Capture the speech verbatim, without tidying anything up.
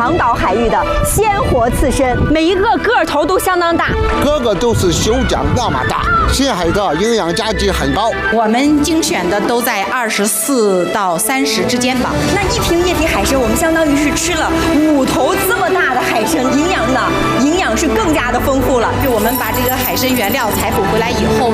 长岛海域的鲜活刺身， 每一个个头都相当大， 个个都是手掌那么大，鲜海的营养价值很高。 我们精选的都在二十四到三十之间吧。 那一瓶液体海参，我们相当于是吃了五头这么大的海参，营养呢，营养是更加的丰富了。 就我们把这个海参原料采捕回来以后